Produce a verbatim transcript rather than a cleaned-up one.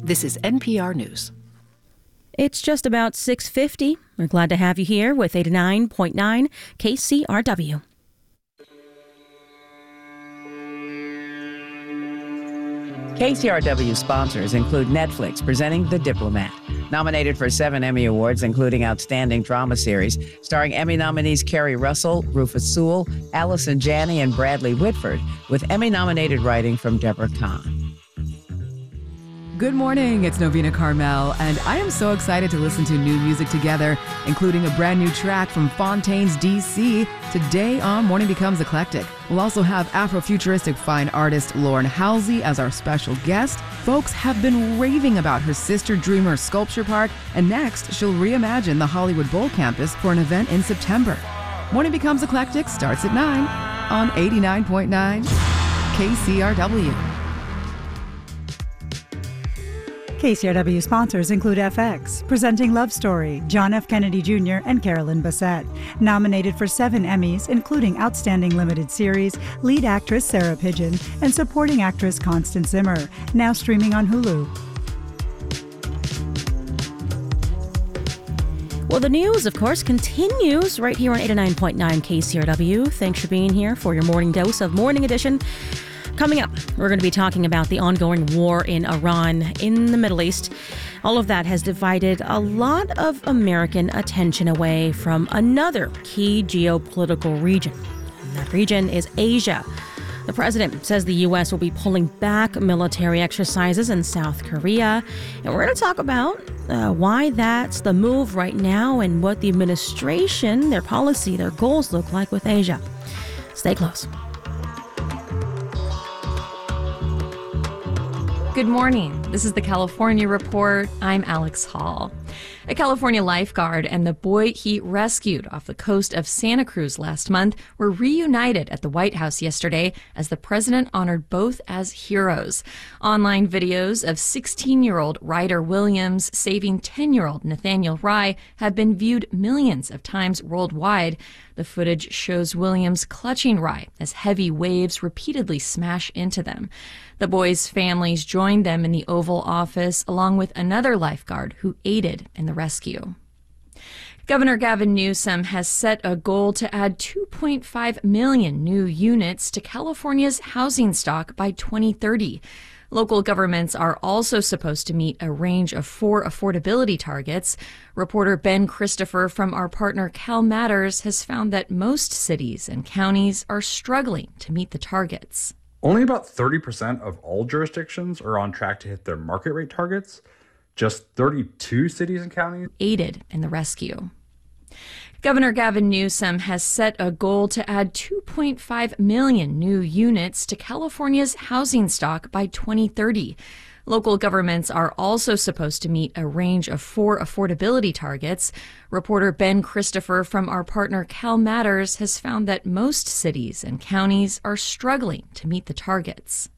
This is N P R News. It's just about six fifty. We're glad to have you here with eighty-nine point nine K C R W. K C R W sponsors include Netflix presenting The Diplomat, nominated for seven Emmy Awards, including Outstanding Drama Series, starring Emmy nominees Kerry Russell, Rufus Sewell, Allison Janney, and Bradley Whitford, with Emmy-nominated writing from Deborah Kahn. Good morning, it's Novena Carmel, and I am so excited to listen to new music together, including a brand new track from Fontaines D C today on Morning Becomes Eclectic. We'll also have Afrofuturistic fine artist Lauren Halsey as our special guest. Folks have been raving about her Sister Dreamer Sculpture Park, and next she'll reimagine the Hollywood Bowl campus for an event in September. Morning Becomes Eclectic starts at nine on eighty-nine point nine K C R W. K C R W sponsors include F X, presenting Love Story, John F. Kennedy Junior and Carolyn Bessette. Nominated for seven Emmys, including Outstanding Limited Series, lead actress Sarah Pidgeon, and supporting actress Constance Zimmer. Now streaming on Hulu. Well, the news, of course, continues right here on eighty-nine point nine K C R W. Thanks for being here for your morning dose of Morning Edition. Coming up, we're going to be talking about the ongoing war in Iran, in the Middle East. All of that has divided a lot of American attention away from another key geopolitical region. And that region is Asia. The president says the U S will be pulling back military exercises in South Korea. And we're going to talk about uh, why that's the move right now and what the administration, their policy, their goals look like with Asia. Stay close. Good morning. This is the California Report. I'm Alex Hall. A California lifeguard and the boy he rescued off the coast of Santa Cruz last month were reunited at the White House yesterday as the president honored both as heroes. Online videos of sixteen-year-old Ryder Williams saving ten-year-old Nathaniel Rye have been viewed millions of times worldwide. The footage shows Williams clutching Rye as heavy waves repeatedly smash into them. The boys' families joined them in the Oval Office, along with another lifeguard who aided in the rescue. Governor Gavin Newsom has set a goal to add two point five million new units to California's housing stock by twenty thirty. Local governments are also supposed to meet a range of four affordability targets. Reporter Ben Christopher from our partner Cal Matters has found that most cities and counties are struggling to meet the targets. Only about thirty percent of all jurisdictions are on track to hit their market rate targets. Just thirty-two cities and counties aided in the rescue. Governor Gavin Newsom has set a goal to add two point five million new units to California's housing stock by twenty thirty. Local governments are also supposed to meet a range of four affordability targets. Reporter Ben Christopher from our partner Cal Matters has found that most cities and counties are struggling to meet the targets.